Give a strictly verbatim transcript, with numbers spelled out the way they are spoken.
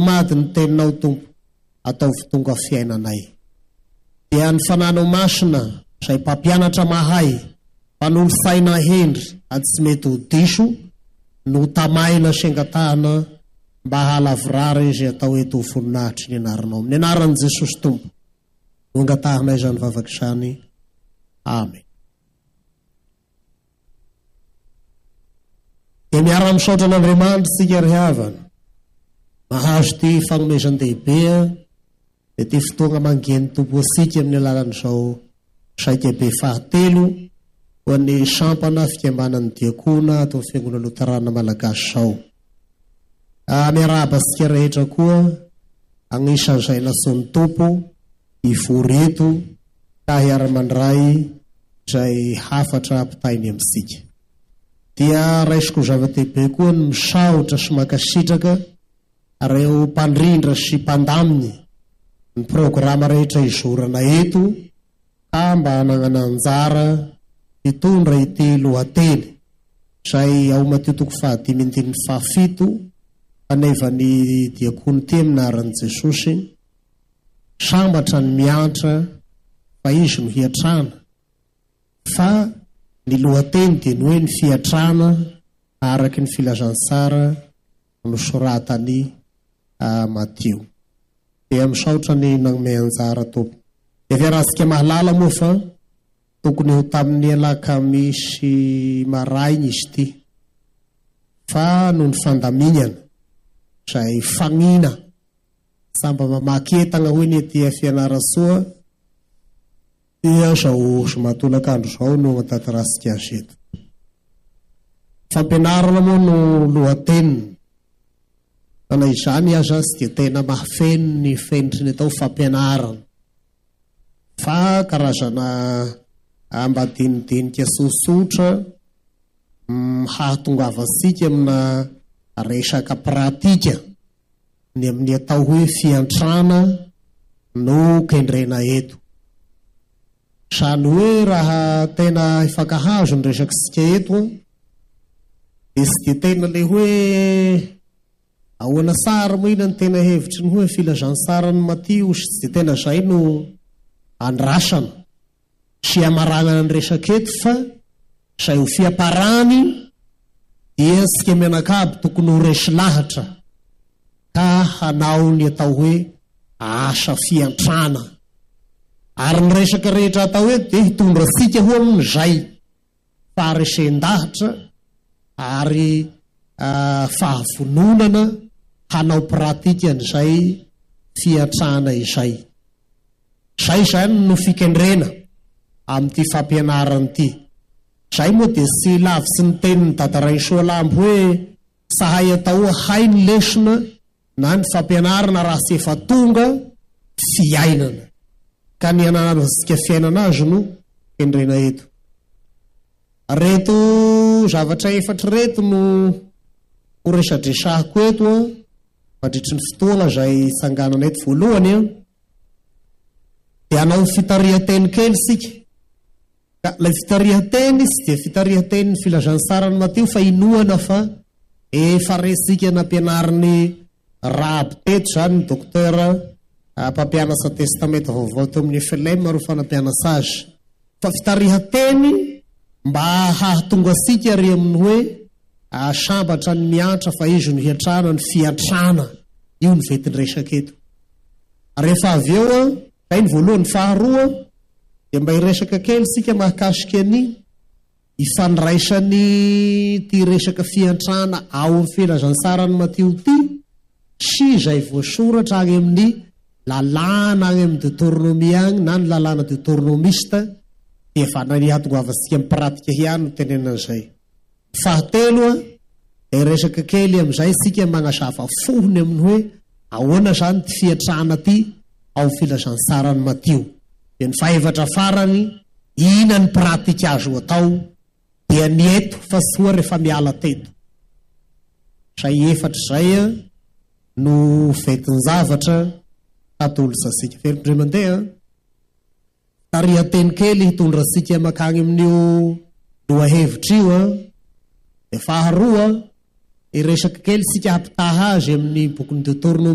maty ny teninao Tompo, atao fitonga fiainanay. Dia ny fananao masina, izay mpampianatra mahay, mpanolo faina hendry, ady tsy mety ho diso, no tamaina sengatahana mba halavrara izy atao eto ho voninahitry ny anaranao. Amin'ny anaran'i Jesosy Tompo, no angatahanay izany vavaka izany. Amen. Dia miara misaotra an'Andriamanitra isika ry havana. Mahazo ty fanomezan-dehibe dia ty fotoana mangeny Tompo asika amin'ny alalan'izao saika be fahatelo ho an'ny sampana fikambanan'ny diakona atao Fiangonana Loterana Malagasy izao. Miarahaba asika rehetra koa agnisan'izay natsoan'ny Tompo hivoreto ka hiara-mandray izay hafatra ampitainy amintsika. Dia raisiko zava-dehibe koa ny misaotra sy makasitraka reo mpandrindra sy mpandaminy ny programa rehetra izorana eto ka mba nagnana anjara hitondra ity lohateny izay ao matitoko fahadimy andininy fahafito fanevany diakony ty amin'ny anaran'i Jesosy, sambatra ny miantra fa izy no hiatrana, fa ny lohateny dia ny hoe ny fiatrana araky ny filazantsara no soratany Matio. Dia misaotra ny nagnome anjara Tompo. Dia fiarahantsika mahalala moa fa tokony ho tamin'ny alakamisy maraina izy ity, fa no ny fandaminana izay fagnina samba mamaky entana hoe ny ety fianara-tsoa dia zao somatolakandro zao no atantarasika azy eto. Fampianarana moa no lohateniny. Kana izany aza tsy dia tena mahafeno ny fenitry ny atao fampianarana, fa karazana ambadinidinika tsotsotra hahatongavansika amina resaka pratika ny amin'ny atao hoe fiantrana no kendrena eto. Sany hoe raha tena ifakahazo ny resaka sika eto dia tsy dia tena le hoe ahoana tsara moa ina ny tena hevitry ny hoe filazantsara ny Matio, sy dia tena izay no andrasana sy amaragnana ny resaka eto, fa izay ho fiaparany dia sika mianakavy tokony ho resy lahatra ka hanao ny atao hoe asa fiantrana. Ary ny resaka rehetra atao eto dia hitondra sika ho amin'izay faharesen-dahatra ary uh, fahavononana hanao pratika n'izay fiantrana izay. Izay izany no fikendrena amin'ity fampianarana ity. Izay moa dia tsy lavitsy ny tenin'ny Dadaray Soalambo hoe sahay atao hay ny lesona na ny fampianarana raha tsy efa tonga fiainana, ka ny ananasika fiainana azy no kendrena eto. Reto zavatra efatra reto no ho resadresahako eto mandritry ny fotoana izay sanganana eto voalohany. Dia hanao fitarihan-teny kely sika. Ka ilay fitarihan-teny tsy dia fitarihan-teny ny filazantsarany Matio fa inoana fa efa resika nampianariny Rahab teto izany ny dokotera mpampianasa testamenta vaovao teo amin'ny Eflem ro fanampianasa azy. Fa fitarihan-teny mba hahatonga sika ary amin'ny hoe sambatra ny miantra fa izy no hiatrana ny fiantrana, io ny vetiny resaka eto. Rehefa avy eo kay ny voalohany faharoa dia mba hiresaka kely sika mahakasika ny ifandraisany ty resaka fiantrana ao amin'ny filazantsarany Matio ty sy izay voasoratra any amin'ny lalàna any amin'ny Deutéronomie any na ny lalàna deutéronomista, dia efa nihatongavansika amin'ny pratika hiany no tenena izay. Fahatelo dia resaka kely amin'izay sika magnasava fohony amin'ny hoe ahoana zany ty fiantrana ty ao filazantsarany Matio. Dia ny fahavatra farany ina ny pratika azo atao dia ny eto fa tsy hoe rehefa miala teto. Izay efatra izay no vetin'ny zavatra atolosasika. Velondre mandeha tarihan-teny kely hitondra sika makany amin'io lohahevitra io. Dia faharoa iresaka kely sika hampitaha azy amin'ny bokin'ny Deutéronomie